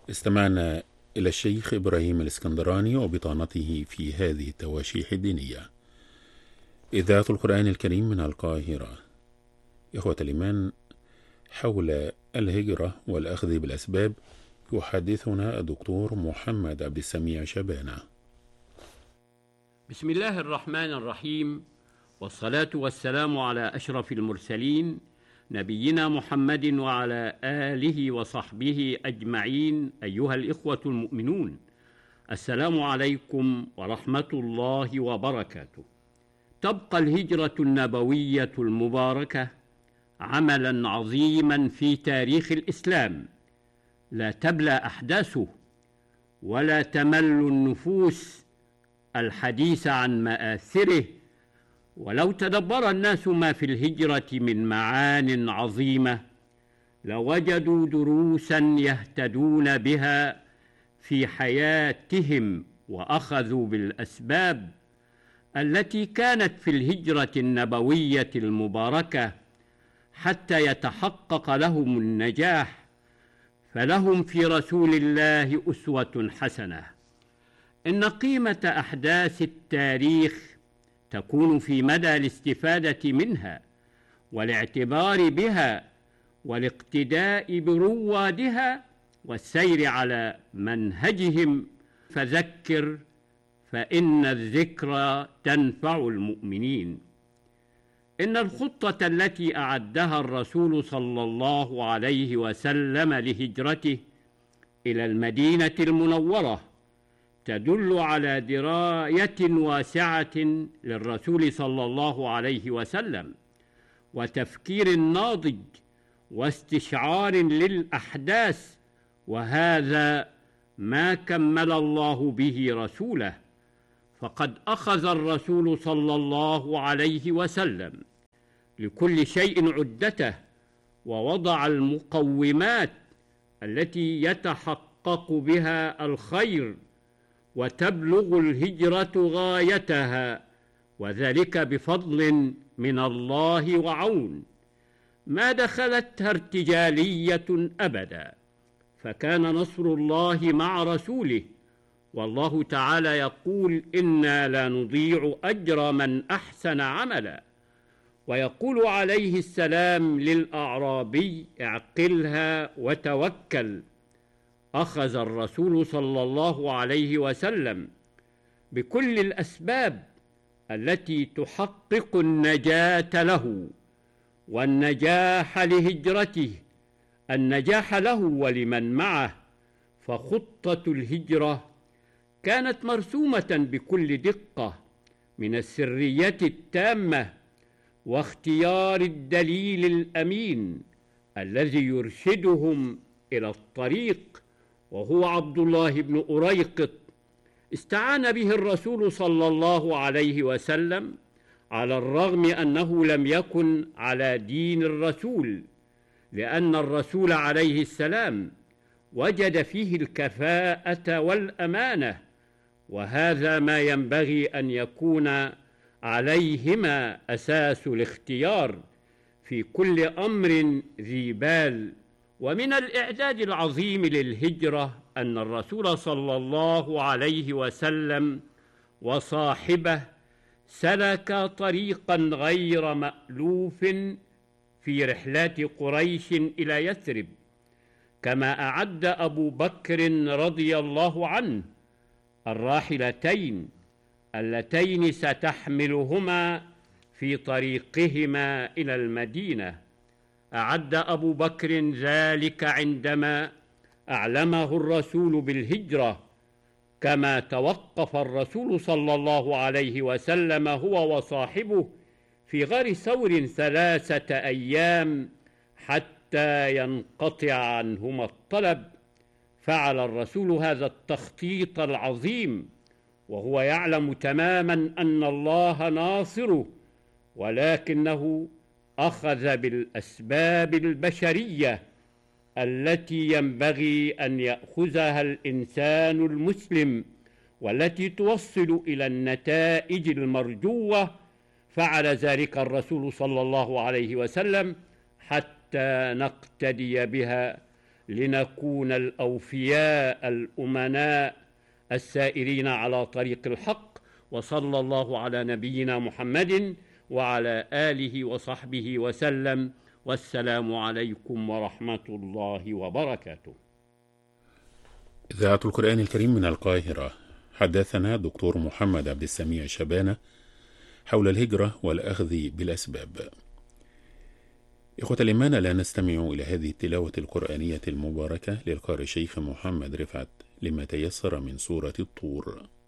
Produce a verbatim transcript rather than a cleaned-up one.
استمعنا إلى الشيخ إبراهيم الإسكندراني وبطانته في هذه التواشيح الدينية. إذاعة القرآن الكريم من القاهرة. إخوة الإيمان، حول الهجرة والأخذ بالأسباب يحدثنا الدكتور محمد عبد السميع شبانة. بسم الله الرحمن الرحيم، والصلاة والسلام على أشرف المرسلين نبينا محمد وعلى آله وصحبه أجمعين. أيها الإخوة المؤمنون، السلام عليكم ورحمة الله وبركاته. تبقى الهجرة النبوية المباركة عملا عظيما في تاريخ الإسلام، لا تبلى أحداثه ولا تمل النفوس الحديث عن مآثره. ولو تدبر الناس ما في الهجرة من معان عظيمة لوجدوا دروسا يهتدون بها في حياتهم، وأخذوا بالأسباب التي كانت في الهجرة النبوية المباركة حتى يتحقق لهم النجاح، فلهم في رسول الله أسوة حسنة. إن قيمة أحداث التاريخ تكون في مدى الاستفادة منها والاعتبار بها والاقتداء بروادها والسير على منهجهم، فذكر فإن الذكرى تنفع المؤمنين. إن الخطة التي أعدها الرسول صلى الله عليه وسلم لهجرته إلى المدينة المنورة تدل على دراية واسعة للرسول صلى الله عليه وسلم، وتفكير ناضج واستشعار للأحداث، وهذا ما كمل الله به رسوله. فقد أخذ الرسول صلى الله عليه وسلم لكل شيء عدته، ووضع المقومات التي يتحقق بها الخير وتبلغ الهجرة غايتها، وذلك بفضل من الله وعون. ما دخلتها ارتجالية أبدا، فكان نصر الله مع رسوله، والله تعالى يقول: إنا لا نضيع أجر من أحسن عملا. ويقول عليه السلام للأعرابي: اعقلها وتوكل. أخذ الرسول صلى الله عليه وسلم بكل الأسباب التي تحقق النجاة له والنجاح لهجرته، النجاح له ولمن معه. فخطة الهجرة كانت مرسومة بكل دقة، من السرية التامة واختيار الدليل الأمين الذي يرشدهم إلى الطريق، وهو عبد الله بن أريقط. استعان به الرسول صلى الله عليه وسلم على الرغم أنه لم يكن على دين الرسول، لأن الرسول عليه السلام وجد فيه الكفاءة والأمانة، وهذا ما ينبغي أن يكون عليهما أساس الاختيار في كل أمر ذي بال. ومن الإعداد العظيم للهجرة أن الرسول صلى الله عليه وسلم وصاحبه سلك طريقا غير مألوف في رحلات قريش إلى يثرب، كما أعد أبو بكر رضي الله عنه الراحلتين اللتين ستحملهما في طريقهما إلى المدينة. أعد أبو بكر ذلك عندما أعلمه الرسول بالهجرة، كما توقف الرسول صلى الله عليه وسلم هو وصاحبه في غار ثور ثلاثة أيام حتى ينقطع عنهما الطلب. فعل الرسول هذا التخطيط العظيم وهو يعلم تماما أن الله ناصره، ولكنه أخذ بالأسباب البشرية التي ينبغي أن يأخذها الإنسان المسلم والتي توصل إلى النتائج المرجوة. فعل ذلك الرسول صلى الله عليه وسلم حتى نقتدي بها لنكون الأوفياء الأمناء السائرين على طريق الحق. وصلى الله على نبينا محمد وعلى آله وصحبه وسلم، والسلام عليكم ورحمة الله وبركاته. إذاعة القرآن الكريم من القاهرة. حدثنا دكتور محمد عبد السميع شبانة حول الهجرة والأخذ بالأسباب. إخوة الإيمان، لا نستمع إلى هذه التلاوة القرآنية المباركة للقارئ الشيخ محمد رفعت لما تيسر من سورة الطور.